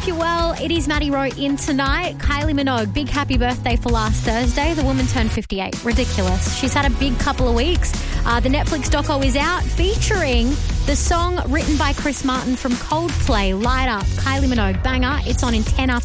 Hope you're well. It is Maddie Rowe in tonight. Kylie Minogue, big happy birthday for last Thursday. The woman turned 58. Ridiculous. She's had a big couple of weeks. The Netflix doco is out featuring the song written by Chris Martin from Coldplay, Light Up. Kylie Minogue, banger. It's on in 10 after